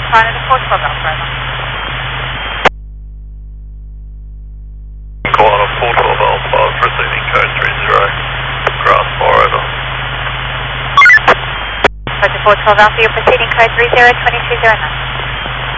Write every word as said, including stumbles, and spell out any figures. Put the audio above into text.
Canada four twelve Alpha, over. Canada four twelve Alpha, receiving code three zero, grass four over. Canada four twelve Alpha, you're proceeding code three zero, twenty two zero nine.